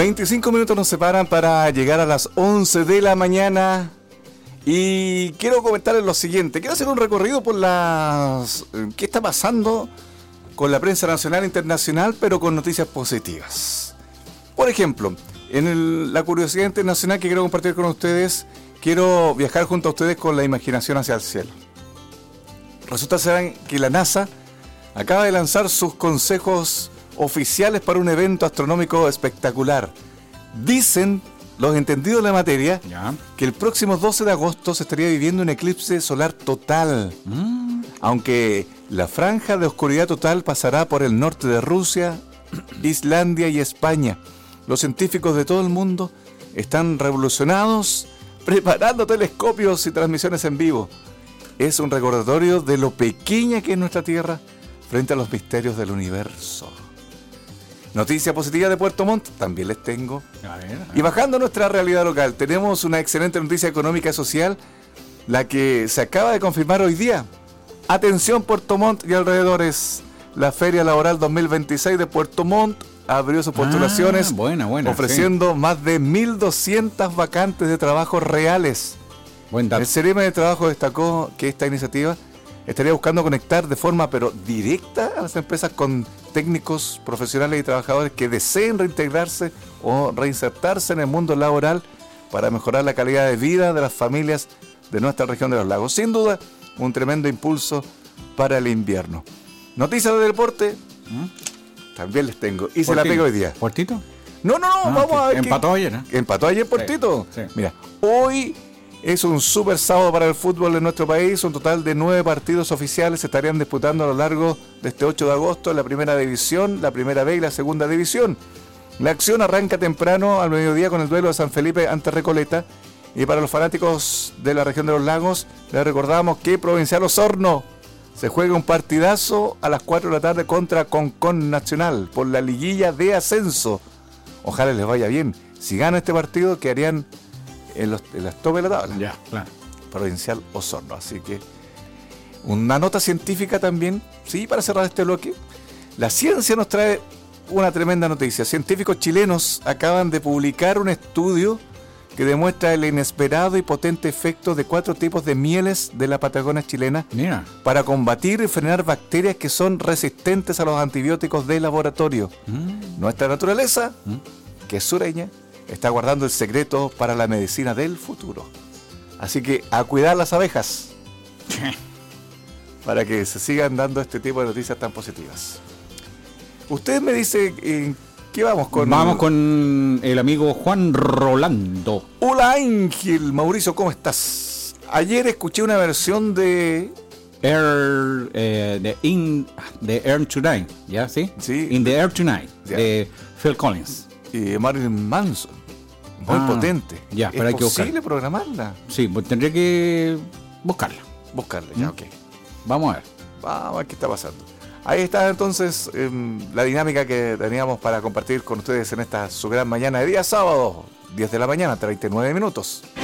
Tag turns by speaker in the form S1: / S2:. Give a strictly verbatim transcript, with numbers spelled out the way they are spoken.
S1: veinticinco minutos nos separan para llegar a las once de la mañana. Y quiero comentarles lo siguiente. Quiero hacer un recorrido por las... ¿Qué está pasando con la prensa nacional e internacional, pero con noticias positivas? Por ejemplo, en el, la curiosidad internacional que quiero compartir con ustedes, quiero viajar junto a ustedes con la imaginación hacia el cielo. Resulta ser que la NASA acaba de lanzar sus consejos oficiales para un evento astronómico espectacular. Dicen los entendidos de la materia ya. que el próximo doce de agosto se estaría viviendo un eclipse solar total. Mm. Aunque la franja de oscuridad total pasará por el norte de Rusia, Islandia y España. Los científicos de todo el mundo están revolucionados, preparando telescopios y transmisiones en vivo. Es un recordatorio de lo pequeña que es nuestra Tierra frente a los misterios del universo. Noticia positiva de Puerto Montt, también les tengo. A ver, a ver. Y bajando a nuestra realidad local, tenemos una excelente noticia económica y social, la que se acaba de confirmar hoy día. Atención Puerto Montt y alrededores, la Feria Laboral dos mil veintiséis de Puerto Montt abrió sus postulaciones,
S2: ah, buena, buena,
S1: ofreciendo
S2: sí.
S1: más de mil doscientas vacantes de trabajo reales.
S2: Buen dato.
S1: El Ceremi de Trabajo destacó que esta iniciativa estaría buscando conectar de forma pero directa a las empresas con técnicos, profesionales y trabajadores que deseen reintegrarse o reinsertarse en el mundo laboral para mejorar la calidad de vida de las familias de nuestra región de los lagos. Sin duda, un tremendo impulso para el invierno. Noticias de deporte, ¿Mm? también les tengo. Y se la pego hoy día.
S2: ¿Puertito?
S1: No, no, no,
S2: ah,
S1: vamos a ver.
S2: Empató ayer, ¿eh?
S1: Empató ayer Puertito. Sí, sí. Mira, hoy es un super sábado para el fútbol en nuestro país. Un total de nueve partidos oficiales se estarían disputando a lo largo de este ocho de agosto en la primera división, la primera B y la segunda división. La acción arranca temprano al mediodía con el duelo de San Felipe ante Recoleta. Y para los fanáticos de la región de los lagos, les recordamos que Provincial Osorno se juega un partidazo a las cuatro de la tarde contra Concón Nacional por la liguilla de ascenso. Ojalá les vaya bien. Si gana este partido, quedarían En, los, en las topes de la tabla.
S2: Ya, claro.
S1: Provincial Osorno. Así que una nota científica también, sí, para cerrar este bloque. La ciencia nos trae una tremenda noticia. Científicos chilenos acaban de publicar un estudio que demuestra el inesperado y potente efecto de cuatro tipos de mieles de la Patagonia chilena. Mira. Para combatir y frenar bacterias que son resistentes a los antibióticos de laboratorio. Mm. Nuestra naturaleza, mm. que es sureña, está guardando el secreto para la medicina del futuro. Así que a cuidar las abejas para que se sigan dando este tipo de noticias tan positivas. Usted me dice, eh, ¿qué vamos con?
S2: Vamos con el amigo Juan Rolando.
S1: Hola Ángel, Mauricio, ¿cómo estás? Ayer escuché una versión de
S2: Air, eh, de In the Air Tonight, ¿ya? ¿Sí?
S1: Sí.
S2: In the Air Tonight, yeah. De Phil Collins.
S1: Y Marilyn Manson. Muy ah, potente.
S2: Ya,
S1: ¿Es
S2: pero hay que buscarla.
S1: posible programarla?
S2: Sí, pues tendría que buscarla.
S1: Buscarla, ya,
S2: ¿Mm?
S1: ok.
S2: Vamos a ver.
S1: Vamos a ver qué está pasando. Ahí está entonces eh, la dinámica que teníamos para compartir con ustedes en esta su gran mañana de día sábado, diez de la mañana, treinta y nueve minutos.